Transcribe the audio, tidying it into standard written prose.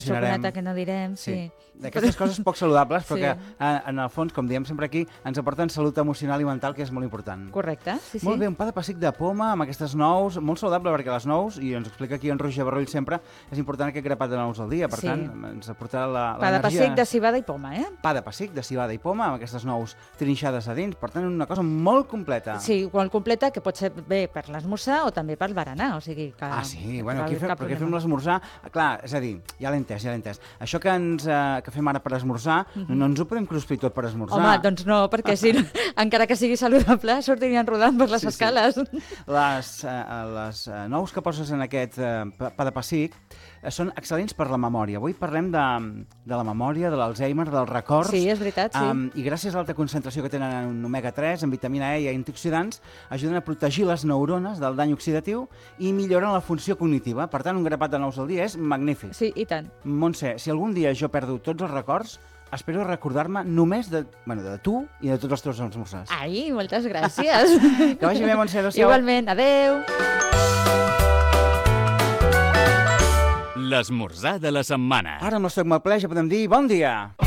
xocolata que no direm, sí. D'aquestes coses poc saludables, però Sí. que en el fons, com diem sempre aquí, ens aporten salut emocional i mental, que és molt important. Correcte, sí. Molt bé, un pa de pessic de poma amb aquestes nous, molt saludable, perquè les nous, i ens explica aquí en Roger Barroll sempre, és important aquest grapat de nous al dia, per tant, ens aportarà l'energia. Pa de pessic de civada i poma, Pa de pessic de civada i poma, amb aquestes nous trinxades a dins, per tant, una cosa molt completa. Sí, molt completa, que pot ser bé per l'esmorzar o també per berenar, o sigui que... Sí, bueno, aquí fem l'esmorzar, clar, és a dir, ja l'he entès. Això que fem ara per esmorzar, no ens ho podem cruspir tot per esmorzar. Home, doncs no, perquè si no, encara que sigui saludable, sortirien rodant per les escales. Les nous que poses en aquest pa de pessic són excel·lents per la memòria. Avui parlem de la memòria, de l'Alzheimer, dels records. Sí, és veritat, sí. I gràcies a l'alta concentració que tenen en omega-3, en vitamina E i antioxidants, ajuden a protegir les neurones del dany oxidatiu i milloren la funció cognitiva. Per tant, un grapat de nous al dia és magnífic. Sí, i tant. Montse, si algun dia jo perdo tots els records, espero recordar-me només de tu i de tots els teus esmorzars. Ai, moltes gràcies. Que vagi bé, Montse. Adéu-siau. Igualment, adéu. L'esmorzar de la setmana. Ara amb l'estoc mal ple ja podem dir bon dia.